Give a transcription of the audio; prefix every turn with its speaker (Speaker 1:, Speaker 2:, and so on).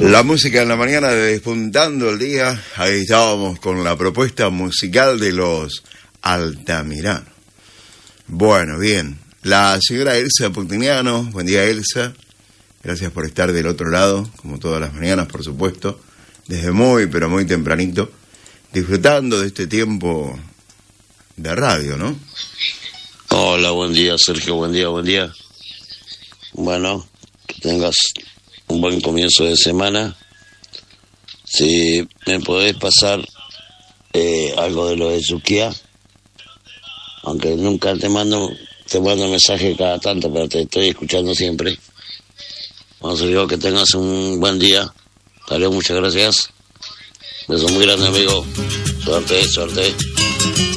Speaker 1: La música en la mañana de Despuntando el Día. Ahí estábamos con la propuesta musical de los Altamirano. Bueno, bien. La señora Elsa Puntiniano. Buen día, Elsa. Gracias por estar del otro lado, como todas las mañanas, por supuesto. Desde muy, pero muy tempranito. Disfrutando de este tiempo de radio, ¿no?
Speaker 2: Hola, buen día, Sergio. Buen día, buen día. Bueno, que tengas un buen comienzo de semana. Si me podés pasar algo de lo de Suquía, aunque nunca te mando mensaje cada tanto, pero te estoy escuchando siempre. Vamos a ver, que tengas un buen día. Dale, muchas gracias. Beso muy grande, amigo. Suerte, suerte.